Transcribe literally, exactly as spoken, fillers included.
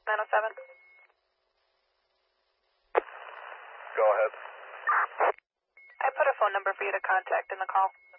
nine oh seven. Go ahead. I put a phone number for you to contact in the call.